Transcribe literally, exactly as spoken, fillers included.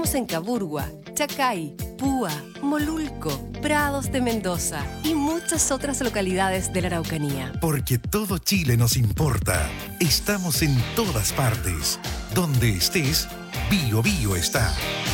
Estamos en Caburgua, Chacay, Púa, Molulco, Prados de Mendoza y muchas otras localidades de la Araucanía. Porque todo Chile nos importa. Estamos en todas partes. Donde estés, Bio Bio está.